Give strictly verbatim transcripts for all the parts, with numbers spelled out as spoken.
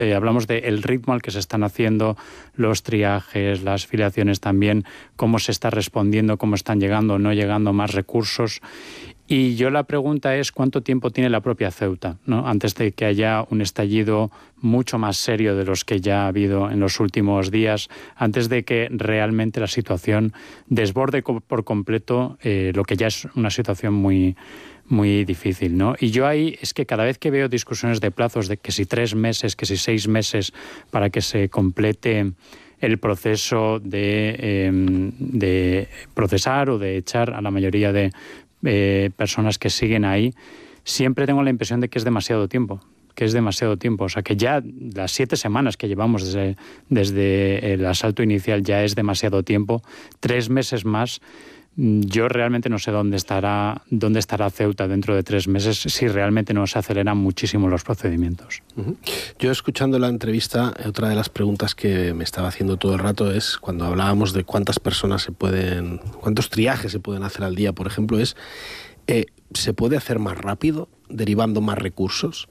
Eh, hablamos del ritmo al que se están haciendo los triajes, las filiaciones también, cómo se está respondiendo, cómo están llegando o no llegando más recursos. Y yo la pregunta es cuánto tiempo tiene la propia Ceuta, ¿no? Antes de que haya un estallido mucho más serio de los que ya ha habido en los últimos días, antes de que realmente la situación desborde por completo eh, lo que ya es una situación muy... muy difícil, ¿no? Y yo ahí es que cada vez que veo discusiones de plazos de que si tres meses, que si seis meses para que se complete el proceso de, eh, de procesar o de echar a la mayoría de eh, personas que siguen ahí, siempre tengo la impresión de que es demasiado tiempo, que es demasiado tiempo. O sea, que ya las siete semanas que llevamos desde, desde el asalto inicial ya es demasiado tiempo. Tres meses más. Yo realmente no sé dónde estará, dónde estará Ceuta dentro de tres meses si realmente no se aceleran muchísimo los procedimientos. Uh-huh. Yo, escuchando la entrevista, otra de las preguntas que me estaba haciendo todo el rato es, cuando hablábamos de cuántas personas se pueden, cuántos triajes se pueden hacer al día, por ejemplo, es, eh, ¿se puede hacer más rápido, derivando más recursos?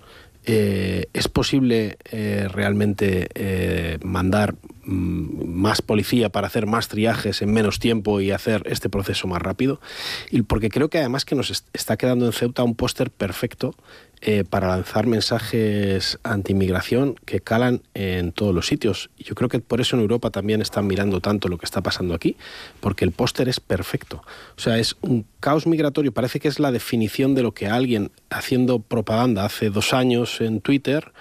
Eh, ¿Es posible eh, realmente eh, mandar mm, más policía para hacer más triajes en menos tiempo y hacer este proceso más rápido? Y porque creo que además que nos est- está quedando en Ceuta un póster perfecto eh, para lanzar mensajes anti-inmigración que calan en todos los sitios. Y yo creo que por eso en Europa también están mirando tanto lo que está pasando aquí, porque el póster es perfecto. O sea, es un caos migratorio. Parece que es la definición de lo que alguien haciendo propaganda hace dos años en Twitter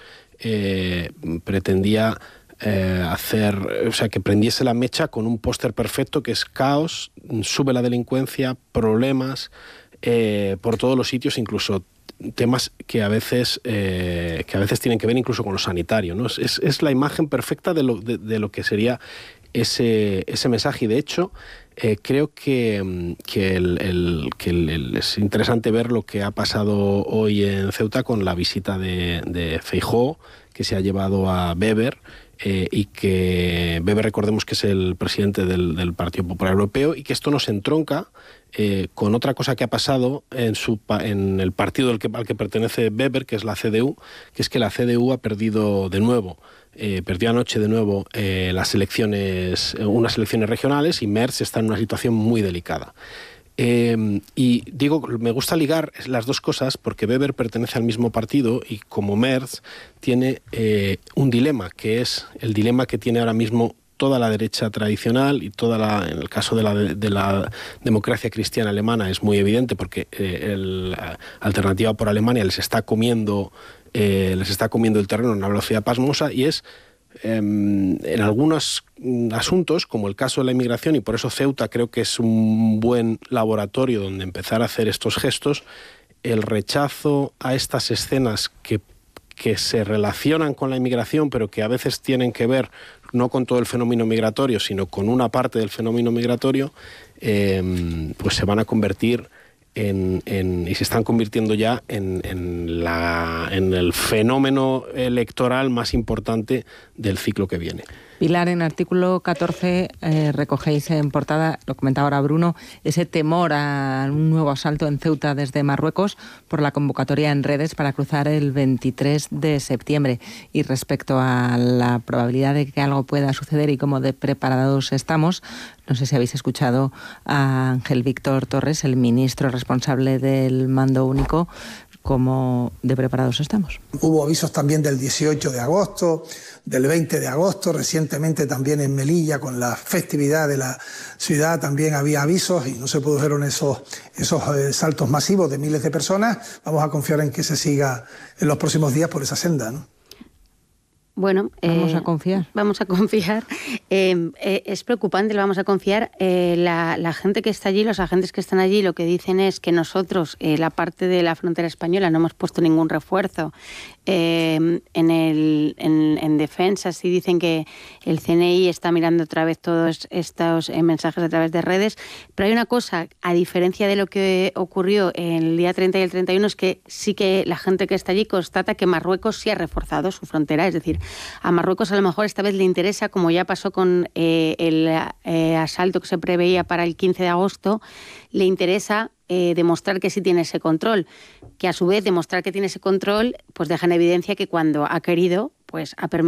eh, pretendía eh, hacer, o sea, que prendiese la mecha con un póster perfecto que es caos, sube la delincuencia, problemas eh, por todos los sitios, incluso temas que a veces eh, que a veces tienen que ver incluso con lo sanitario, ¿no? Es, es la imagen perfecta de lo, de, de lo que sería ese, ese mensaje. Y de hecho eh, creo que, que, el, el, que el, el, es interesante ver lo que ha pasado hoy en Ceuta con la visita de, de Feijóo, que se ha llevado a Weber. Eh, y que Weber, recordemos que es el presidente del, del Partido Popular Europeo, y que esto nos entronca eh, con otra cosa que ha pasado en, su, en el partido al que, al que pertenece Weber, que es la C D U, que es que la C D U ha perdido de nuevo, eh, perdió anoche de nuevo eh, las elecciones, unas elecciones regionales, y Merz está en una situación muy delicada. Eh, y digo, me gusta ligar las dos cosas porque Weber pertenece al mismo partido y, como Merz, tiene eh, un dilema, que es el dilema que tiene ahora mismo toda la derecha tradicional y toda la, en el caso de la, de la democracia cristiana alemana es muy evidente porque eh, el, la Alternativa por Alemania les está comiendo, eh, les está comiendo el terreno a una velocidad pasmosa, y es en algunos asuntos, como el caso de la inmigración, y por eso Ceuta creo que es un buen laboratorio donde empezar a hacer estos gestos, el rechazo a estas escenas que, que se relacionan con la inmigración, pero que a veces tienen que ver no con todo el fenómeno migratorio, sino con una parte del fenómeno migratorio, eh, pues se van a convertir En, en, y se están convirtiendo ya en, en, la, en el fenómeno electoral más importante del ciclo que viene. Pilar, en artículo catorce eh, recogéis en portada, lo comentaba ahora Bruno, ese temor a un nuevo asalto en Ceuta desde Marruecos por la convocatoria en redes para cruzar el veintitrés de septiembre. Y respecto a la probabilidad de que algo pueda suceder y cómo de preparados estamos, no sé si habéis escuchado a Ángel Víctor Torres, el ministro responsable del Mando Único, cómo de preparados estamos. Hubo avisos también del dieciocho de agosto, del veinte de agosto, recientemente también en Melilla, con la festividad de la ciudad, también había avisos y no se produjeron esos, esos eh, saltos masivos de miles de personas. Vamos a confiar en que se siga en los próximos días por esa senda, ¿no? Bueno, vamos eh, a confiar. Vamos a confiar. Eh, eh, es preocupante, lo vamos a confiar. Eh, la, la gente que está allí, los agentes que están allí, lo que dicen es que nosotros, eh, la parte de la frontera española, no hemos puesto ningún refuerzo. Eh, en, el, en, en defensa sí dicen que el C N I está mirando otra vez todos estos eh, mensajes a través de redes, pero hay una cosa, a diferencia de lo que ocurrió el día treinta y el treinta y uno, es que sí que la gente que está allí constata que Marruecos sí ha reforzado su frontera, es decir, a Marruecos a lo mejor esta vez le interesa, como ya pasó con eh, el eh, asalto que se preveía para el quince de agosto, le interesa eh, demostrar que sí tiene ese control, que a su vez demostrar que tiene ese control pues deja en evidencia que cuando ha querido pues ha permitido